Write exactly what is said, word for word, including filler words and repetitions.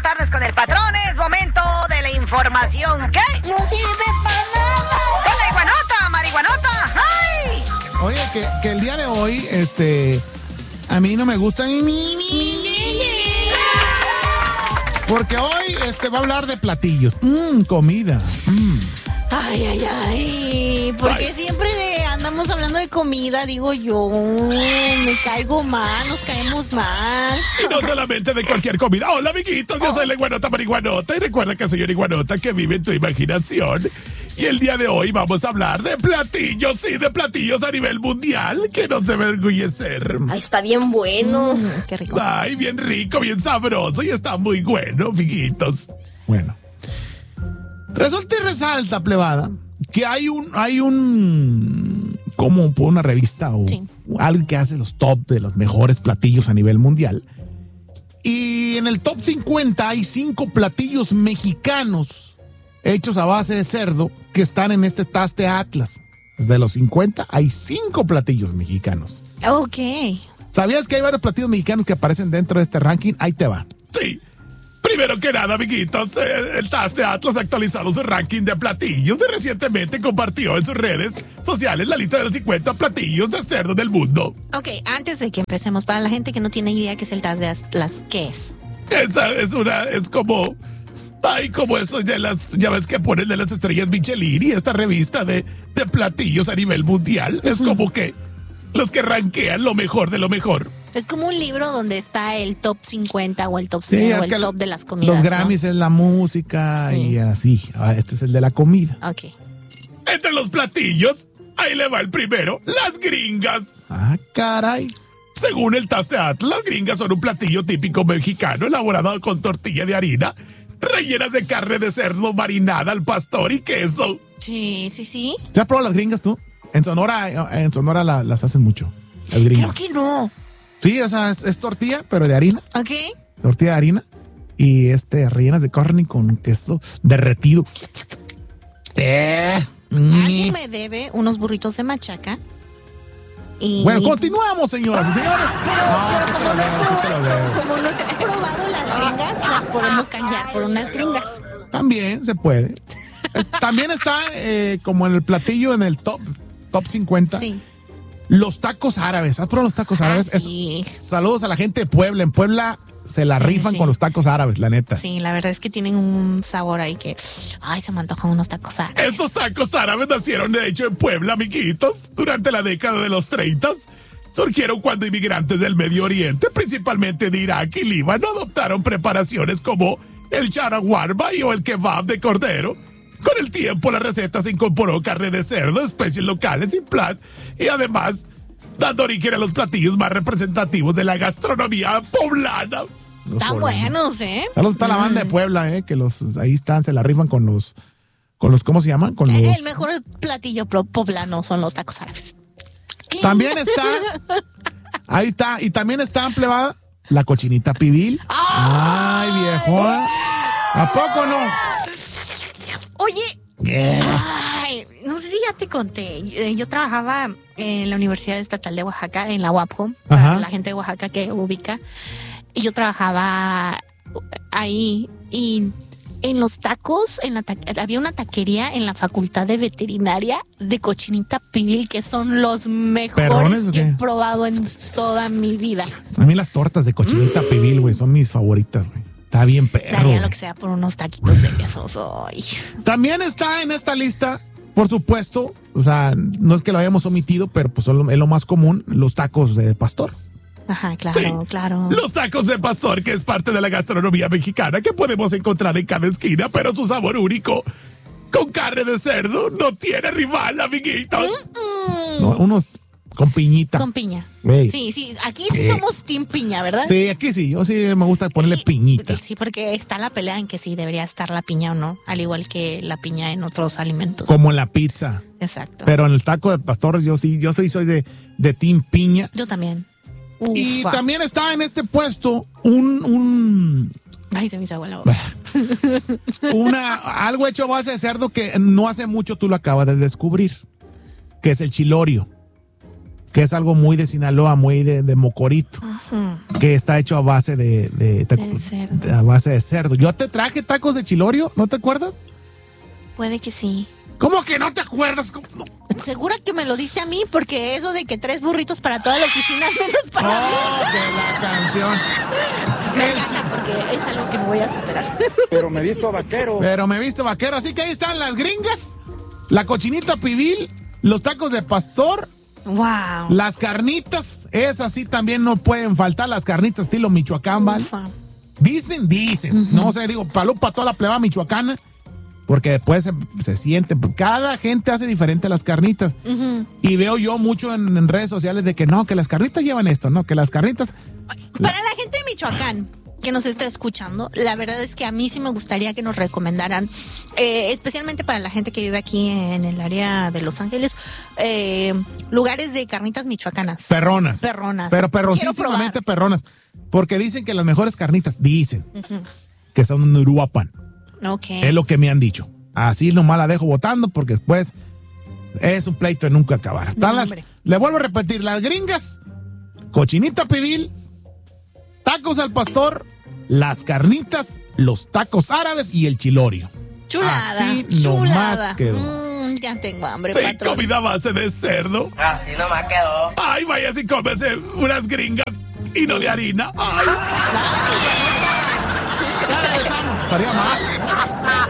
buenas tardes con el patrón. Es momento de la información. ¿Qué? No sirve para nada. Con la iguanota, marihuanota. ¡Ay! Oye, que, que el día de hoy, este, a mí no me gusta porque hoy, este, va a hablar de platillos. Mmm, comida. Mmm. Ay, ay, ay. Porque ay. Siempre andamos hablando de comida, digo yo. Me caigo mal, nos caemos mal. Y no solamente de cualquier comida. Hola, amiguitos, yo oh. soy la iguanota marihuanota. Y recuerda que soy una iguanota que vive en tu imaginación. Y el día de hoy vamos a hablar de platillos, sí, de platillos a nivel mundial que nos debe enorgullecer. Ay, está bien bueno. Mm, qué rico. Ay, bien rico, bien sabroso y está muy bueno, amiguitos. Bueno. Resulta y resalta, plebada, que hay un, hay un, como por una revista o sí. algo que hace los top de los mejores platillos a nivel mundial. Y en el top cincuenta hay cinco platillos mexicanos hechos a base de cerdo que están en este Taste Atlas. De los cincuenta hay cinco platillos mexicanos. Ok. ¿Sabías que hay varios platillos mexicanos que aparecen dentro de este ranking? Ahí te va. Sí. Primero que nada, amiguitos, eh, el Taste Atlas ha actualizado su ranking de platillos y recientemente compartió en sus redes sociales la lista de los cincuenta platillos de cerdo del mundo. Ok, antes de que empecemos, para la gente que no tiene idea qué es el Taste Atlas, ¿qué es? Esa es una, es como, ay, como eso de las, ya ves que ponen de las estrellas Michelin y esta revista de, de platillos a nivel mundial, es como que los que rankean lo mejor de lo mejor. Es como un libro donde está el top cincuenta o el top cien sí, o el top de las comidas. Los Grammys, ¿no? Es la música sí. y así. Este es el de la comida. Ok. Entre los platillos, ahí le va el primero, las gringas. Ah, caray. Según el Taste Atlas, las gringas son un platillo típico mexicano elaborado con tortilla de harina, rellenas de carne de cerdo marinada al pastor y queso. Sí, sí, sí. ¿Ya has probado las gringas tú? En Sonora, en Sonora la, las hacen mucho. Las gringas. Creo que no. Sí, o sea, es, es tortilla, pero de harina. Ok. Tortilla de harina y este rellenas de carne con queso derretido. Eh. Alguien me debe unos burritos de machaca. Y... Bueno, continuamos, señoras y señores. Pero, no, pero como, no he, como, como no he probado las gringas, las podemos cambiar por unas gringas. También se puede. Es, también está eh, como en el platillo en el top, top cincuenta. Sí. Los tacos árabes. ¿Has probado los tacos árabes? Ah, sí. Es, saludos a la gente de Puebla. En Puebla se la rifan sí, sí. con los tacos árabes, la neta. Sí, la verdad es que tienen un sabor ahí que... Ay, se me antojan unos tacos árabes. Estos tacos árabes nacieron, de hecho, en Puebla, amiguitos. Durante la década de los treinta, surgieron cuando inmigrantes del Medio Oriente, principalmente de Irak y Líbano, adoptaron preparaciones como el shawarma o el kebab de cordero. Con el tiempo, la receta se incorporó carne de cerdo, especies locales y plat, y además dando origen a los platillos más representativos de la gastronomía poblana. Están buenos, ¿eh? Saludos está mm. la banda de Puebla, ¿eh? Que los ahí están, se la rifan con los, con los, ¿cómo se llaman? Con el, los... el mejor platillo poblano son los tacos árabes. También está, ahí está, y también está plebada la cochinita pibil. ¡Ay, Ay viejo! ¿A poco no? Oye, yeah. ay, no sé si ya te conté, yo trabajaba en la Universidad Estatal de Oaxaca, en la U A P O, para la gente de Oaxaca que ubica, y yo trabajaba ahí y en los tacos, en la ta- había una taquería en la Facultad de Veterinaria de cochinita pibil que son los mejores que he probado en toda mi vida. A mí las tortas de cochinita mm. pibil, güey, son mis favoritas, güey. Está bien perro. Daría lo que sea por unos taquitos de quesos hoy. También está en esta lista, por supuesto, o sea, no es que lo hayamos omitido, pero pues es lo más común, los tacos de pastor. Ajá, claro, sí, claro. Los tacos de pastor, que es parte de la gastronomía mexicana que podemos encontrar en cada esquina, pero su sabor único, con carne de cerdo, no tiene rival, amiguitos. No, unos... Con piñita. Con piña. Hey. Sí, sí. Aquí sí eh. somos team piña, ¿verdad? Sí, aquí sí. Yo sí me gusta ponerle y, piñita. Sí, porque está la pelea en que sí debería estar la piña o no. Al igual que la piña en otros alimentos. Como en la pizza. Exacto. Pero en el taco de pastor yo sí, yo soy, soy de, de team piña. Yo también. Ufa. Y también está en este puesto un... un Ay, se me hizo agua la boca. Una, algo hecho a base de cerdo que no hace mucho tú lo acabas de descubrir. Que es el chilorio. que es algo muy de Sinaloa, muy de, de mocorito, uh-huh. que está hecho a base de, de, de, de, de a base de cerdo. Yo te traje tacos de chilorio, ¿no te acuerdas? Puede que sí. ¿Cómo que no te acuerdas? No. Segura que me lo diste a mí, porque eso de que tres burritos para toda la oficina menos para oh, mí. de la canción. Me encanta porque es algo que no voy a superar. Pero me he visto vaquero. Pero me he visto vaquero, así que ahí están las gringas, la cochinita pibil, los tacos de pastor. Wow. Las carnitas, esas sí también no pueden faltar, las carnitas estilo Michoacán, ¿vale? Ufa. Dicen, dicen, uh-huh. no sé, digo, palú para toda la pleba michoacana. Porque después se, se sienten, cada gente hace diferente las carnitas. Uh-huh. Y veo yo mucho en, en redes sociales de que no, que las carnitas llevan esto, no, que las carnitas... Para la gente de Michoacán que nos está escuchando, la verdad es que a mí sí me gustaría que nos recomendaran, eh, especialmente para la gente que vive aquí en el área de Los Ángeles, eh, lugares de carnitas michoacanas. Perronas. Perronas. Pero perrosísimamente perronas. Porque dicen que las mejores carnitas, dicen, uh-huh. que son en Uruapan. Okay. Es lo que me han dicho. Así nomás la dejo votando porque después es un pleito de nunca acabar. Están no, las, le vuelvo a repetir, las gringas, cochinita pibil, tacos al pastor, las carnitas, los tacos árabes y el chilorio. Chulada. Así chulada. nomás quedó. Mm, ya tengo hambre, sí, patrón. Comida a base de cerdo. Así nomás quedó. Ay, vaya si cómese unas gringas y no de harina. Ay. Ya regresamos. Estaría mal.